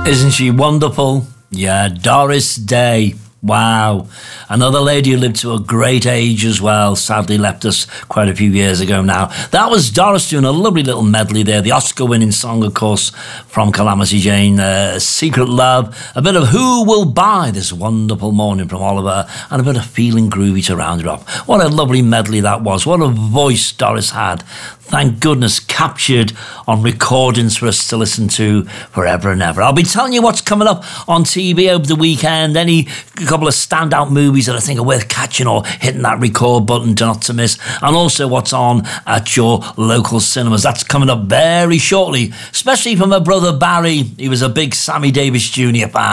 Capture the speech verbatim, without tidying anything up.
Isn't she wonderful? Yeah, Doris Day. Wow. Another lady who lived to a great age as well, sadly left us quite a few years ago now. That was Doris doing a lovely little medley there. The Oscar-winning song, of course, from Calamity Jane, uh, Secret Love. A bit of Who Will Buy This Wonderful Morning from Oliver, and a bit of Feeling Groovy to round it off. What a lovely medley that was. What a voice Doris had. Thank goodness, captured on recordings for us to listen to forever and ever. I'll be telling you what's coming up on T V over the weekend. Any couple of standout movies that I think are worth catching or hitting that record button not to miss. And also what's on at your local cinemas. That's coming up very shortly, especially from my brother Barry. He was a big Sammy Davis Junior fan.